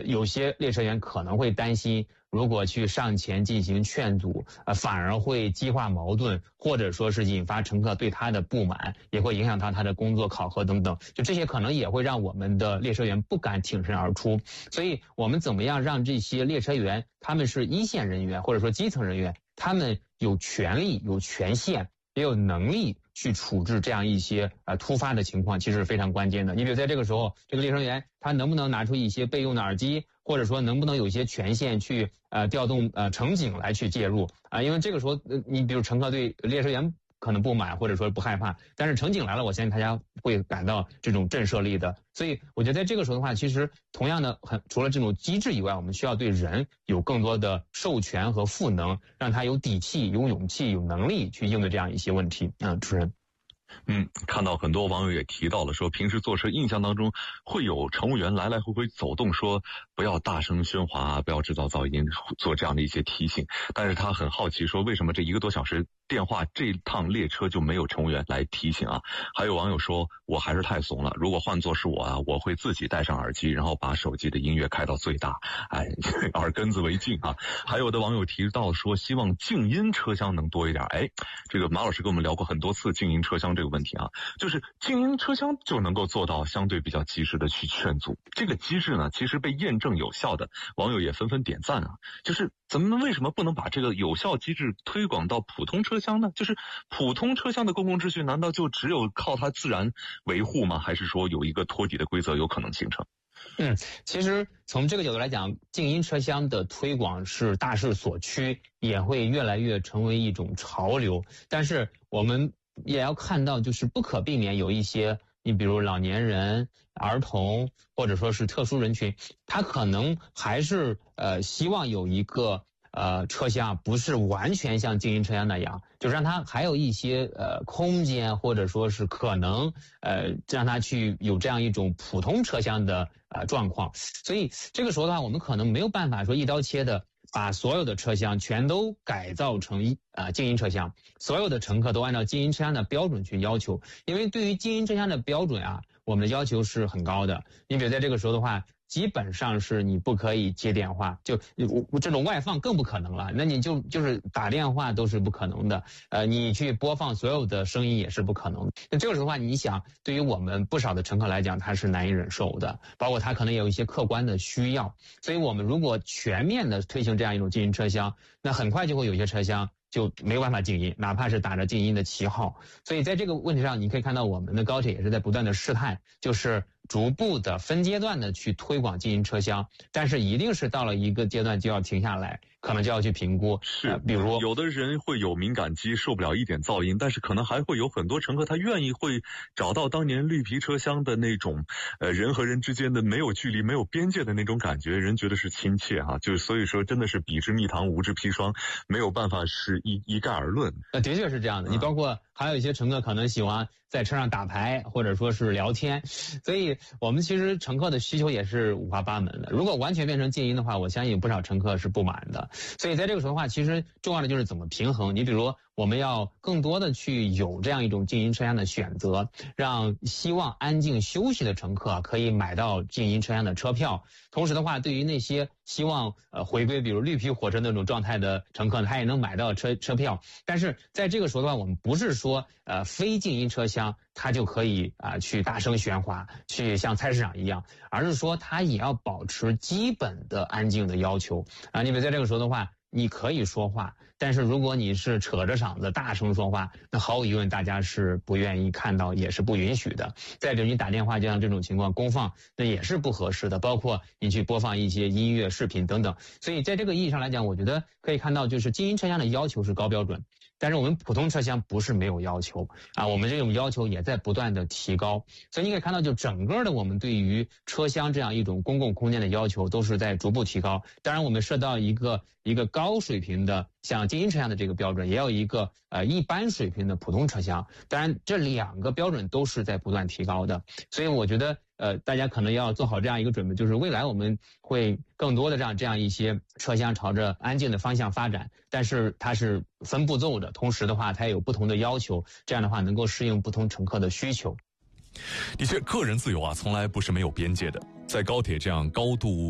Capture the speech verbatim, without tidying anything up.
呃，有些列车员可能会担心，如果去上前进行劝阻，呃，反而会激化矛盾，或者说是引发乘客对他的不满，也会影响到他的工作考核等等。就这些可能也会让我们的列车员不敢挺身而出。所以我们怎么样让这些列车员，他们是一线人员或者说基层人员，他们有权利、有权限，也有能力去处置这样一些呃突发的情况，其实是非常关键的。你比如在这个时候，这个列车员他能不能拿出一些备用的耳机，或者说能不能有一些权限去呃调动呃乘警来去介入啊、呃？因为这个时候，呃，你比如乘客对列车员可能不满或者说不害怕，但是乘警来了，我相信大家会感到这种震慑力的。所以我觉得在这个时候的话，其实同样的，很除了这种机制以外，我们需要对人有更多的授权和赋能，让他有底气、有勇气、有能力去应对这样一些问题。嗯，主持人。 嗯，看到很多网友也提到了说，平时坐车印象当中会有乘务员来来回回走动，说不要大声喧哗，不要制造噪音，做这样的一些提醒。但是他很好奇说，为什么这一个多小时电话这趟列车就没有乘务员来提醒啊？还有网友说，我还是太怂了，如果换作是我啊，我会自己戴上耳机，然后把手机的音乐开到最大，哎，耳根子为净啊。还有的网友提到说，希望静音车厢能多一点。哎，这个马老师跟我们聊过很多次静音车厢这个问题啊，就是静音车厢就能够做到相对比较及时的去劝阻。这个机制呢，其实被验证有效的，网友也纷纷点赞啊。就是咱们为什么不能把这个有效机制推广到普通车厢呢？就是普通车厢的公共秩序难道就只有靠它自然维护吗？还是说有一个托底的规则有可能形成？ 嗯，其实从这个角度来讲，静音车厢的推广是大势所趋，也会越来越成为一种潮流。但是我们也要看到，就是不可避免有一些，你比如老年人、儿童，或者说是特殊人群，他可能还是呃希望有一个呃车厢不是完全像静音车厢那样，就让它还有一些呃空间，或者说是可能呃让它去有这样一种普通车厢的呃状况。所以这个时候的话，我们可能没有办法说一刀切的把所有的车厢全都改造成一啊、呃、静音车厢，所有的乘客都按照静音车厢的标准去要求。因为对于静音车厢的标准啊，我们的要求是很高的。你比如在这个时候的话，基本上是你不可以接电话，就我这种外放更不可能了。那你就就是打电话都是不可能的，呃，你去播放所有的声音也是不可能的。那这个时候的话，你想，对于我们不少的乘客来讲，他是难以忍受的，包括他可能也有一些客观的需要。所以我们如果全面的推行这样一种静音车厢，那很快就会有些车厢就没有办法静音，哪怕是打着静音的旗号。所以在这个问题上，你可以看到我们的高铁也是在不断的试探，就是逐步的分阶段的去推广静音车厢，但是一定是到了一个阶段就要停下来，可能就要去评估。 是、 呃，比如有的人会有敏感肌，受不了一点噪音，但是可能还会有很多乘客他愿意会找到当年绿皮车厢的那种呃人和人之间的没有距离、没有边界的那种感觉，人觉得是亲切哈、啊。就是所以说真的是彼之蜜糖，无之砒霜，没有办法是一一概而论。 呃，的确是这样的。你包括还有一些乘客可能喜欢在车上打牌，或者说是聊天，所以我们其实乘客的需求也是五花八门的。如果完全变成静音的话，我相信不少乘客是不满的。所以在这个时候的话，其实重要的就是怎么平衡。你比如我们要更多的去有这样一种静音车厢的选择，让希望安静休息的乘客可以买到静音车厢的车票。同时的话，对于那些希望呃回归比如绿皮火车那种状态的乘客，他也能买到车车票。但是在这个时候的话，我们不是说呃非静音车厢它就可以啊、呃、去大声喧哗，去像菜市场一样，而是说它也要保持基本的安静的要求啊。你比如在这个时候的话，你可以说话，但是如果你是扯着嗓子大声说话，那毫无疑问大家是不愿意看到，也是不允许的。再者，你打电话就像这种情况公放，那也是不合适的，包括你去播放一些音乐视频等等。所以在这个意义上来讲，我觉得可以看到，就是静音车厢的要求是高标准，但是我们普通车厢不是没有要求啊，我们这种要求也在不断的提高。所以你可以看到，就整个的我们对于车厢这样一种公共空间的要求都是在逐步提高。当然我们设到一个一个高水平的像静音车厢的这个标准，也有一个呃一般水平的普通车厢，当然这两个标准都是在不断提高的。所以我觉得呃大家可能要做好这样一个准备，就是未来我们会更多的让这样一些车厢朝着安静的方向发展，但是它是分步骤的，同时的话它也有不同的要求，这样的话能够适应不同乘客的需求。 的确，个人自由啊从来不是没有边界的，在高铁这样高度